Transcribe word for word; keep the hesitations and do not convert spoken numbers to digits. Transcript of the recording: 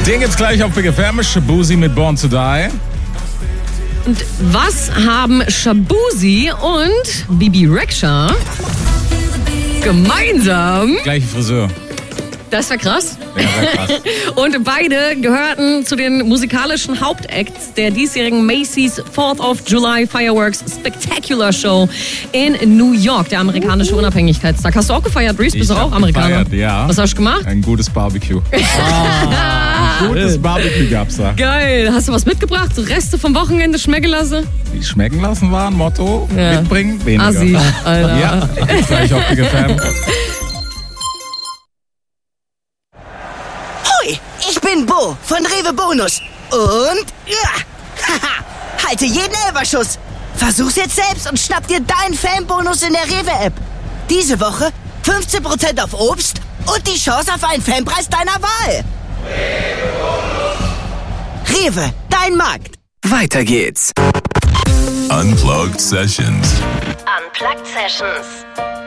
Den gibt's gleich auf Big F M. Shaboozey mit Born to Die. Und was haben Shaboozey und Bibi Rexha gemeinsam? Gleiche Friseur. Das wäre krass. Ja, wär krass. Und beide gehörten zu den musikalischen Hauptacts der diesjährigen Macy's fourth of July Fireworks Spectacular Show in New York, der amerikanische Unabhängigkeitstag. Hast du auch gefeiert, Reese? Bist Ich du auch hab Amerikaner? gefeiert, ja. Was hast du gemacht? Ein gutes Barbecue. Ein gutes Barbecue gab's da. Geil. Hast du was mitgebracht? So Reste vom Wochenende schmecken lassen? Die schmecken lassen war ein Motto. Ja. Mitbringen, weniger. Assi, Alter. Ja, gibt's gleich auf Big F M. Hoi, ich bin Bo von Rewe Bonus. Und ja, haha, halte jeden Elberschuss. Versuch's jetzt selbst und schnapp dir deinen Fanbonus in der Rewe-App. Diese Woche fünfzehn Prozent auf Obst und die Chance auf einen Fanpreis deiner Wahl. Rewe, dein Markt. Weiter geht's. Unplugged Sessions. Unplugged Sessions.